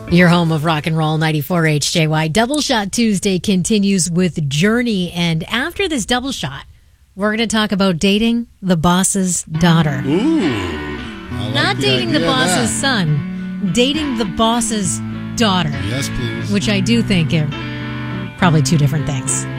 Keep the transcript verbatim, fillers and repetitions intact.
Your home of rock and roll, ninety-four H J Y. Double Shot Tuesday continues with Journey. And after this double shot, we're going to talk about dating the boss's daughter. Ooh. I like Not the dating the idea of boss's that. son, dating the boss's daughter. Yes, please. Which I do think are probably two different things.